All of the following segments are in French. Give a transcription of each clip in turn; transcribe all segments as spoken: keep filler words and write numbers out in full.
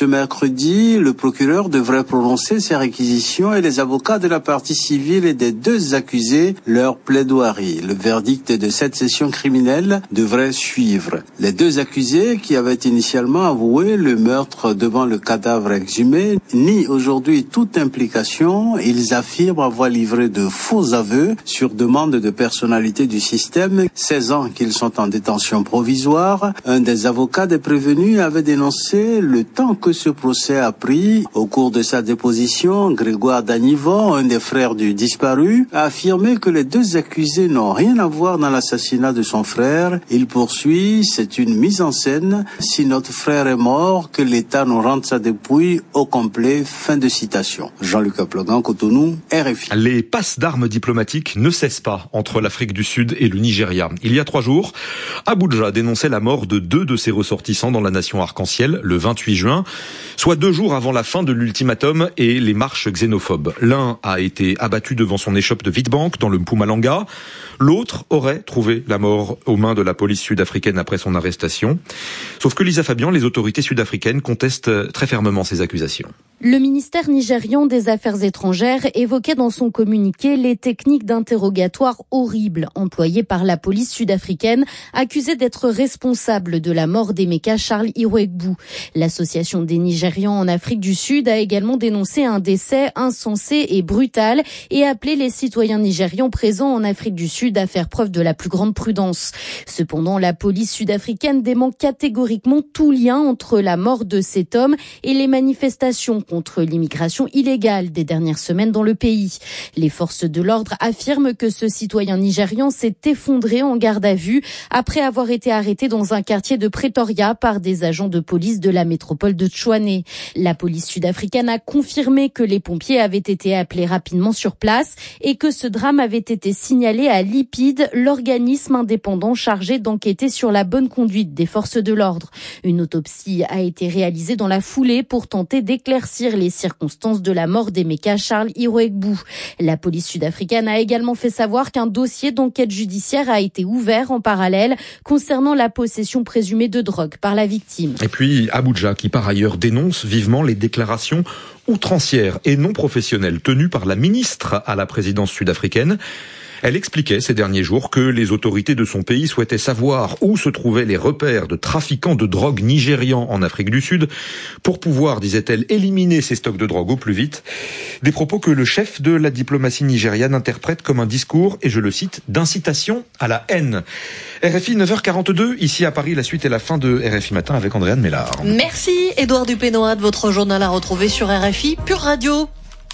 Ce mercredi, le procureur devrait prononcer ses réquisitions et les avocats de la partie civile et des deux accusés leur plaidoirie. Le verdict de cette session criminelle devrait suivre. Les deux accusés, qui avaient initialement avoué le meurtre devant le cadavre exhumé, nient aujourd'hui toute implication. Ils affirment avoir livré de faux aveux sur demande de personnalités du système. seize ans qu'ils sont en détention provisoire. Un des avocats des prévenus avait dénoncé le temps que ce procès a pris. Au cours de sa déposition, Grégoire Danivon, un des frères du disparu, a affirmé que les deux accusés n'ont rien à voir dans l'assassinat de son frère. Il poursuit, c'est une mise en scène. Si notre frère est mort, que l'État nous rende sa dépouille au complet. Fin de citation. Jean-Luc Aplogan, Cotonou, R F I. Les passes d'armes diplomatiques ne cessent pas entre l'Afrique du Sud et le Nigeria. Il y a trois jours, Abuja dénonçait la mort de deux de ses ressortissants dans la nation arc-en-ciel le vingt-huit juin, soit deux jours avant la fin de l'ultimatum et les marches xénophobes. L'un a été abattu devant son échoppe de Witbank dans le Mpumalanga. L'autre aurait trouvé la mort aux mains de la police sud-africaine après son arrestation. Sauf que Lisa Fabian, les autorités sud-africaines contestent très fermement ces accusations. Le ministère nigérian des Affaires étrangères évoquait dans son communiqué les techniques d'interrogatoire horribles employées par la police sud-africaine, accusée d'être responsable de la mort d'Emeka Charles Iwegbou. L'association des Nigérians en Afrique du Sud a également dénoncé un décès insensé et brutal et appelé les citoyens nigérians présents en Afrique du Sud à faire preuve de la plus grande prudence. Cependant, la police sud-africaine dément catégoriquement tout lien entre la mort de cet homme et les manifestations contre l'immigration illégale des dernières semaines dans le pays. Les forces de l'ordre affirment que ce citoyen nigérian s'est effondré en garde à vue après avoir été arrêté dans un quartier de Pretoria par des agents de police de la métropole de Tshwane. La police sud-africaine a confirmé que les pompiers avaient été appelés rapidement sur place et que ce drame avait été signalé à l'I P I D, l'organisme indépendant chargé d'enquêter sur la bonne conduite des forces de l'ordre. Une autopsie a été réalisée dans la foulée pour tenter d'éclaircir les circonstances de la mort d'Emeka Charles Iwegbou. La police sud-africaine a également fait savoir qu'un dossier d'enquête judiciaire a été ouvert en parallèle concernant la possession présumée de drogue par la victime. Et puis Abuja, qui par ailleurs dénonce vivement les déclarations outrancières et non professionnelles tenues par la ministre à la présidence sud-africaine. Elle expliquait ces derniers jours que les autorités de son pays souhaitaient savoir où se trouvaient les repères de trafiquants de drogue nigérians en Afrique du Sud pour pouvoir, disait-elle, éliminer ces stocks de drogue au plus vite. Des propos que le chef de la diplomatie nigériane interprète comme un discours, et je le cite, d'incitation à la haine. R F I neuf heures quarante-deux, ici à Paris, la suite et la fin de R F I Matin avec Andréane Mélard. Merci Édouard Dupénoat, votre journal à retrouver sur R F I Pure Radio.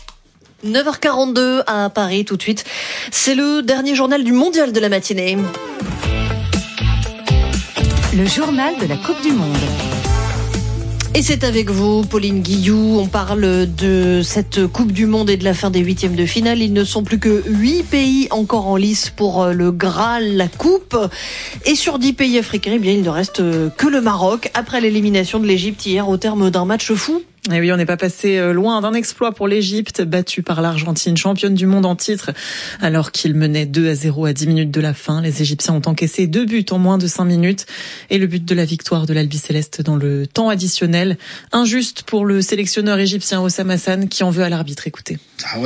neuf heures quarante-deux à Paris tout de suite. C'est le dernier journal du mondial de la matinée. Le journal de la Coupe du Monde. Et c'est avec vous, Pauline Guillou. On parle de cette Coupe du Monde et de la fin des huitièmes de finale. Il ne sont plus que huit pays encore en lice pour le Graal, la Coupe. Et sur dix pays africains, eh bien, il ne reste que le Maroc après l'élimination de l'Égypte hier au terme d'un match fou. Et oui, on n'est pas passé loin d'un exploit pour l'Égypte, battue par l'Argentine, championne du monde en titre. Alors qu'il menait deux à zéro à dix minutes de la fin, les Égyptiens ont encaissé deux buts en moins de cinq minutes. Et le but de la victoire de l'Albi Céleste dans le temps additionnel. Injuste pour le sélectionneur égyptien Oussam Hassan qui en veut à l'arbitre. Écoutez.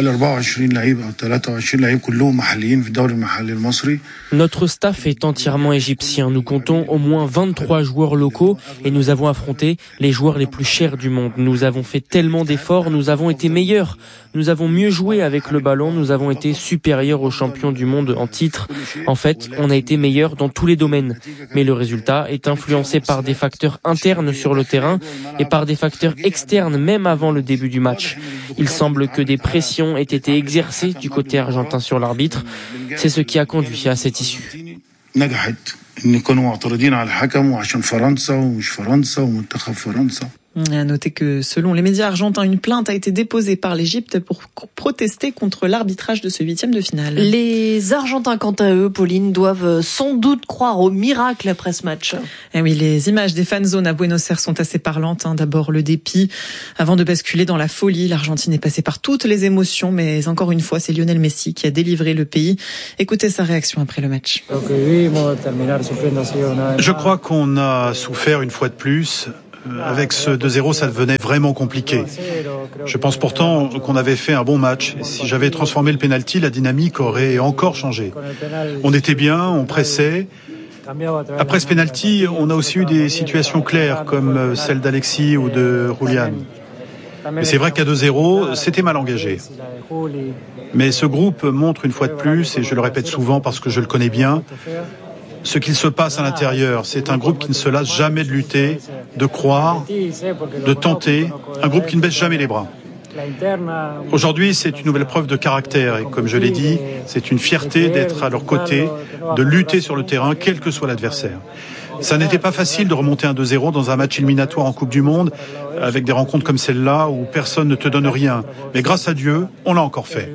Notre staff est entièrement égyptien. Nous comptons au moins vingt-trois joueurs locaux et nous avons affronté les joueurs les plus chers du monde. Nous avons fait tellement d'efforts, nous avons été meilleurs. Nous avons mieux joué avec le ballon, nous avons été supérieurs aux champions du monde en titre. En fait, on a été meilleurs dans tous les domaines. Mais le résultat est influencé par des facteurs internes sur le terrain et par des facteurs externes même avant le début du match. Il semble que des pressions aient été exercées du côté argentin sur l'arbitre. C'est ce qui a conduit à cette issue. À noter que selon les médias argentins, une plainte a été déposée par l'Égypte pour protester contre l'arbitrage de ce huitième de finale. Les Argentins, quant à eux, Pauline, doivent sans doute croire au miracle après ce match. Eh oui, les images des fan zones à Buenos Aires sont assez parlantes. Hein. D'abord le dépit, avant de basculer dans la folie. L'Argentine est passée par toutes les émotions, mais encore une fois, c'est Lionel Messi qui a délivré le pays. Écoutez sa réaction après le match. Je crois qu'on a souffert une fois de plus. avec ce deux zéro, ça devenait vraiment compliqué. Je pense pourtant qu'on avait fait un bon match. Et si j'avais transformé le penalty, la dynamique aurait encore changé. On était bien, on pressait. Après ce penalty, on a aussi eu des situations claires, comme celle d'Alexis ou de Julian. Mais c'est vrai qu'à deux zéro, c'était mal engagé. Mais ce groupe montre une fois de plus, et je le répète souvent parce que je le connais bien, ce qu'il se passe à l'intérieur. C'est un groupe qui ne se lasse jamais de lutter, de croire, de tenter, un groupe qui ne baisse jamais les bras. Aujourd'hui, c'est une nouvelle preuve de caractère et comme je l'ai dit, c'est une fierté d'être à leur côté, de lutter sur le terrain, quel que soit l'adversaire. Ça n'était pas facile de remonter un deux zéro dans un match éliminatoire en Coupe du Monde, avec des rencontres comme celle-là où personne ne te donne rien. Mais grâce à Dieu, on l'a encore fait.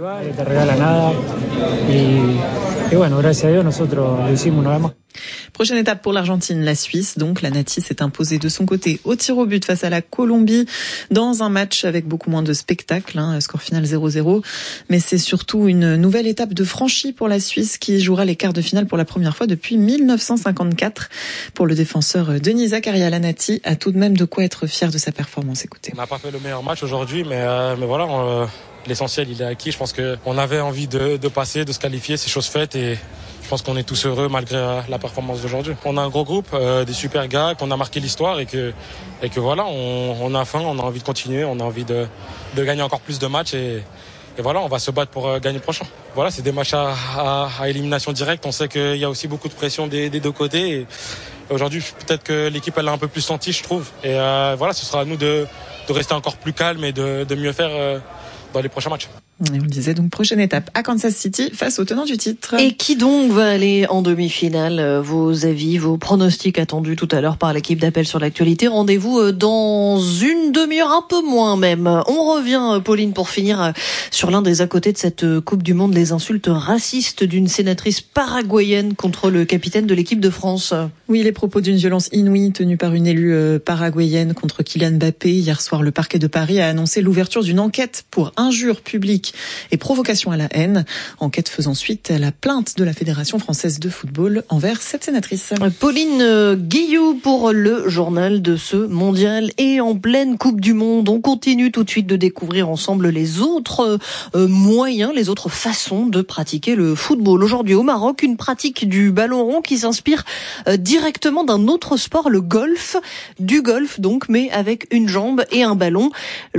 Prochaine étape pour l'Argentine, la Suisse. Donc, la Nati s'est imposée de son côté au tir au but face à la Colombie dans un match avec beaucoup moins de spectacle, hein, score final zéro zéro. Mais c'est surtout une nouvelle étape de franchie pour la Suisse qui jouera les quarts de finale pour la première fois depuis mille neuf cent cinquante-quatre. Pour le défenseur Denis Zakaria, la Nati a tout de même de quoi être fier de sa performance. Écoutez. On n'a pas fait le meilleur match aujourd'hui, mais, euh, mais voilà, on, euh, l'essentiel il est acquis. Je pense qu'on avait envie de, de passer, de se qualifier, c'est chose faite et je pense qu'on est tous heureux malgré la performance d'aujourd'hui. On a un gros groupe, euh, des super gars, qu'on a marqué l'histoire et que, et que voilà, on, on a faim, on a envie de continuer, on a envie de, de gagner encore plus de matchs et, et voilà, on va se battre pour euh, gagner le prochain. Voilà, c'est des matchs à, à, à élimination directe. On sait qu'il y a aussi beaucoup de pression des, des deux côtés. Et aujourd'hui, peut-être que l'équipe elle l'a un peu plus senti, je trouve. Et euh, voilà, ce sera à nous de, de rester encore plus calme et de, de mieux faire euh, dans les prochains matchs. Et on le disait, donc prochaine étape à Kansas City face au tenant du titre. Et qui donc va aller en demi-finale? Vos avis, vos pronostics attendus tout à l'heure par l'équipe d'Appel sur l'actualité. Rendez-vous dans une demi-heure, un peu moins même. On revient, Pauline, pour finir sur l'un des à côté de cette Coupe du Monde, les insultes racistes d'une sénatrice paraguayenne contre le capitaine de l'équipe de France. Oui, les propos d'une violence inouïe tenue par une élue paraguayenne contre Kylian Mbappé. Hier soir, le parquet de Paris a annoncé l'ouverture d'une enquête pour injure publique et provocation à la haine. Enquête faisant suite à la plainte de la Fédération française de football envers cette sénatrice. Pauline Guillou pour le journal de ce mondial et en pleine Coupe du Monde. On continue tout de suite de découvrir ensemble les autres euh, moyens, les autres façons de pratiquer le football. Aujourd'hui au Maroc, une pratique du ballon rond qui s'inspire euh, directement d'un autre sport, le golf. Du golf donc, mais avec une jambe et un ballon.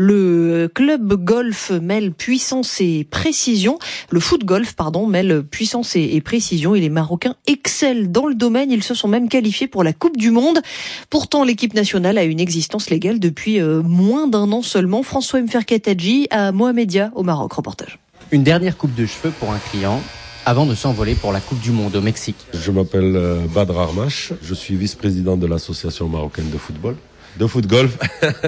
Le club golf mêle puissance et précision. Le foot golf, pardon, mêle puissance et, et précision. Et les Marocains excellent dans le domaine. Ils se sont même qualifiés pour la Coupe du Monde. Pourtant, l'équipe nationale a une existence légale depuis euh, moins d'un an seulement. François Mferkatadji à Mohamedia au Maroc. Reportage. Une dernière coupe de cheveux pour un client avant de s'envoler pour la Coupe du Monde au Mexique. Je m'appelle euh, Badr Armash. Je suis vice-président de l'association marocaine de football. De foot golf.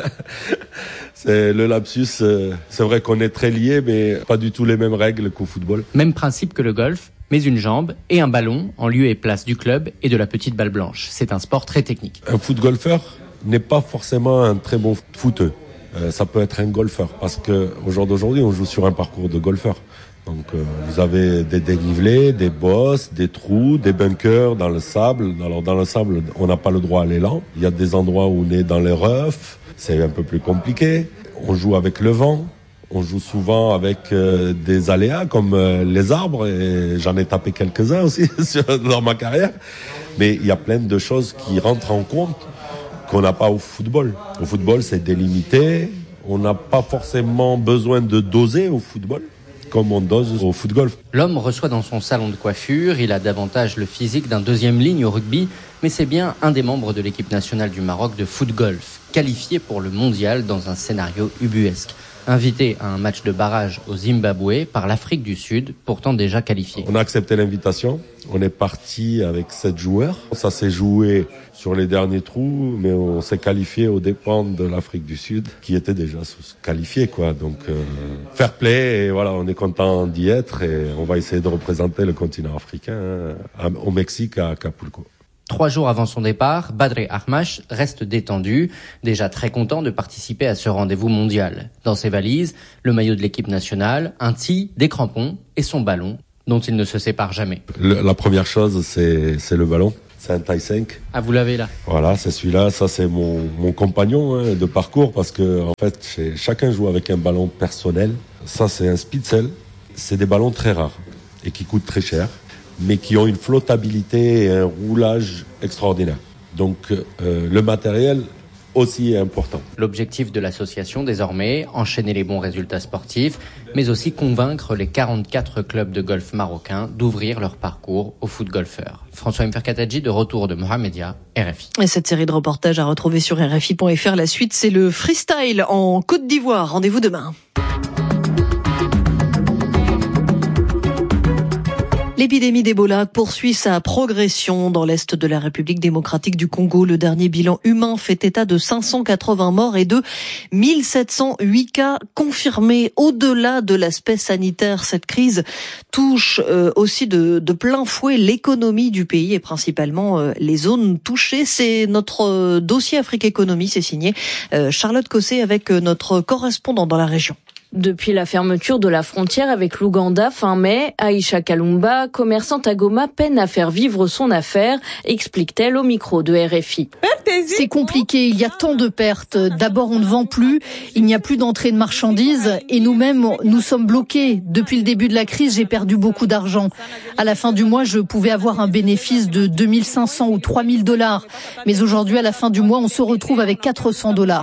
C'est le lapsus. C'est vrai qu'on est très liés, mais pas du tout les mêmes règles qu'au football. Même principe que le golf, mais une jambe et un ballon en lieu et place du club et de la petite balle blanche. C'est un sport très technique. Un foot golfeur n'est pas forcément un très bon footeux. Euh, ça peut être un golfeur parce que au jour d'aujourd'hui, on joue sur un parcours de golfeur. Donc euh, vous avez des dénivelés, des bosses, des trous, des bunkers dans le sable. Alors dans le sable, on n'a pas le droit à l'élan. Il y a des endroits où on est dans les roughs, c'est un peu plus compliqué. On joue avec le vent, on joue souvent avec euh, des aléas comme euh, les arbres, et j'en ai tapé quelques-uns aussi dans ma carrière. Mais il y a plein de choses qui rentrent en compte qu'on n'a pas au football. Au football, c'est délimité. On n'a pas forcément besoin de doser au football comme on dose au foot golf. L'homme reçoit dans son salon de coiffure, il a davantage le physique d'un deuxième ligne au rugby, mais c'est bien un des membres de l'équipe nationale du Maroc de foot golf, qualifié pour le mondial dans un scénario ubuesque. Invité à un match de barrage au Zimbabwe par l'Afrique du Sud, pourtant déjà qualifié. On a accepté l'invitation, on est parti avec sept joueurs. Ça s'est joué sur les derniers trous, mais on s'est qualifié aux dépens de l'Afrique du Sud, qui était déjà qualifié, quoi. Donc, euh, fair play, et voilà, on est content d'y être, et on va essayer de représenter le continent africain hein, au Mexique, à Acapulco. Trois jours avant son départ, Badr Armash reste détendu, déjà très content de participer à ce rendez-vous mondial. Dans ses valises, le maillot de l'équipe nationale, un tee, des crampons et son ballon, dont il ne se sépare jamais. Le, la première chose, c'est, c'est le ballon. C'est un taille cinq. Ah, vous l'avez là. Voilà, c'est celui-là. Ça, c'est mon, mon compagnon hein, de parcours parce que, en fait, chez, chacun joue avec un ballon personnel. Ça, c'est un Spitzel. C'est des ballons très rares et qui coûtent très cher, mais qui ont une flottabilité et un roulage extraordinaire. Donc, euh, le matériel aussi est important. L'objectif de l'association, désormais, enchaîner les bons résultats sportifs, mais aussi convaincre les quarante-quatre clubs de golf marocains d'ouvrir leur parcours aux foot golfeurs. François Mferkatadji, de retour de Mohamedia, R F I. Et cette série de reportages à retrouver sur R F I point F R. La suite, c'est le freestyle en Côte d'Ivoire. Rendez-vous demain. L'épidémie d'Ebola poursuit sa progression dans l'est de la République démocratique du Congo. Le dernier bilan humain fait état de cinq cent quatre-vingts morts et de mille sept cent huit cas confirmés. Au-delà de l'aspect sanitaire, cette crise touche euh, aussi de, de plein fouet l'économie du pays et principalement euh, les zones touchées. C'est notre euh, dossier Afrique Économie, c'est signé euh, Charlotte Cossé avec euh, notre correspondant dans la région. Depuis la fermeture de la frontière avec l'Ouganda fin mai, Aïcha Kalumba, commerçante à Goma, peine à faire vivre son affaire, explique-t-elle au micro de R F I. C'est compliqué, il y a tant de pertes. D'abord, on ne vend plus, il n'y a plus d'entrée de marchandises et nous-mêmes, nous sommes bloqués. Depuis le début de la crise, j'ai perdu beaucoup d'argent. À la fin du mois, je pouvais avoir un bénéfice de deux mille cinq cents ou trois mille dollars. Mais aujourd'hui, à la fin du mois, on se retrouve avec quatre cents dollars.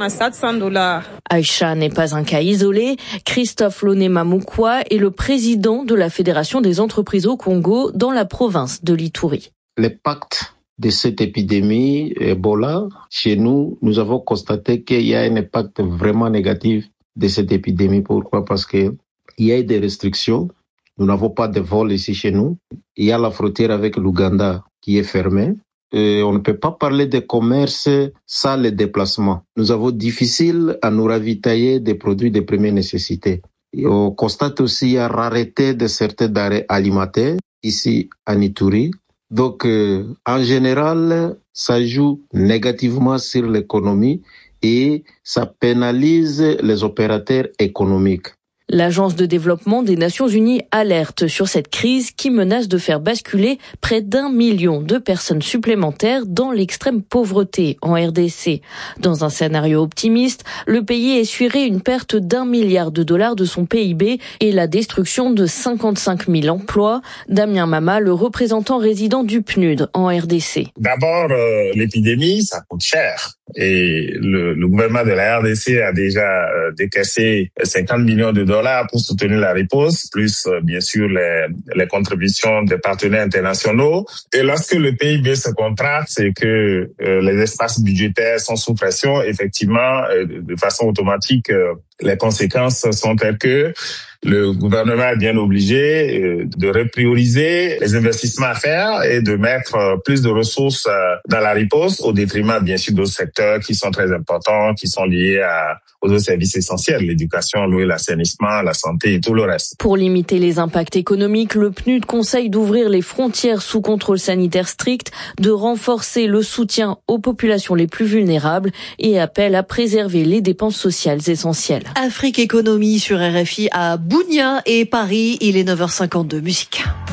Aïcha n'est pas un cas isolé. Christophe Lonema Moukwa est le président de la Fédération des entreprises au Congo dans la province de l'Ituri. L'impact de cette épidémie Ebola, chez nous, nous avons constaté qu'il y a un impact vraiment négatif de cette épidémie. Pourquoi? Parce qu'il y a des restrictions. Nous n'avons pas de vol ici chez nous. Il y a la frontière avec l'Ouganda qui est fermée. Et on ne peut pas parler de commerce sans les déplacements. Nous avons difficile à nous ravitailler des produits de première nécessité. Et on constate aussi la rareté de certains denrées alimentaires ici à Ituri. Donc, euh, en général, ça joue négativement sur l'économie et ça pénalise les opérateurs économiques. L'Agence de développement des Nations Unies alerte sur cette crise qui menace de faire basculer près d'un million de personnes supplémentaires dans l'extrême pauvreté en R D C. Dans un scénario optimiste, le pays essuierait une perte d'un milliard de dollars de son P I B et la destruction de cinquante-cinq mille emplois. Damien Mama, le représentant résident du P N U D en R D C. D'abord, euh, l'épidémie, ça coûte cher. Et le, le gouvernement de la R D C a déjà euh, décaissé cinquante millions de dollars pour soutenir la riposte, plus euh, bien sûr les, les contributions des partenaires internationaux. Et lorsque le P I B se contracte, c'est que euh, les espaces budgétaires sont sous pression. Effectivement, euh, de façon automatique, euh, les conséquences sont telles que le gouvernement est bien obligé de reprioriser les investissements à faire et de mettre plus de ressources dans la riposte au détriment, bien sûr, d'autres secteurs qui sont très importants, qui sont liés à, aux autres services essentiels, l'éducation, l'eau et l'assainissement, la santé et tout le reste. Pour limiter les impacts économiques, le P N U D conseille d'ouvrir les frontières sous contrôle sanitaire strict, de renforcer le soutien aux populations les plus vulnérables et appelle à préserver les dépenses sociales essentielles. Afrique Économie sur R F I à Bounia et Paris, il est neuf heures cinquante-deux, musique.